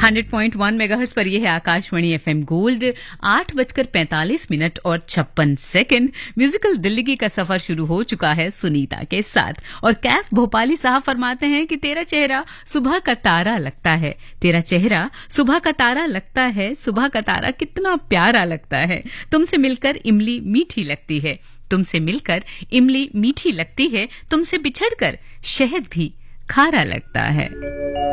100.1 megahertz पर यह है आकाशवाणी एफएम गोल्ड। 8:45 और 56 सेकंड। म्यूजिकल दिल्ली का सफर शुरू हो चुका है सुनीता के साथ। और कैफ भोपाली साहब फरमाते हैं कि तेरा चेहरा सुबह का तारा लगता है, तेरा चेहरा सुबह का तारा लगता है, सुबह का तारा कितना प्यारा लगता है। तुमसे मिलकर इमली मीठी लगती है, तुमसे मिलकर इमली मीठी लगती है, तुमसे बिछड़कर शहद भी खारा लगता है।